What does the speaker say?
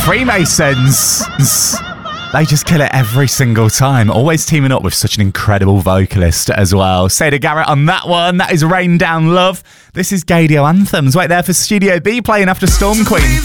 Freemasons. They just kill it every single time. Always teaming up with such an incredible vocalist as well. Seda Garrett on that one. That is Rain Down Love. This is Gaydio Anthems. Wait there for Studio B playing after Storm Queen.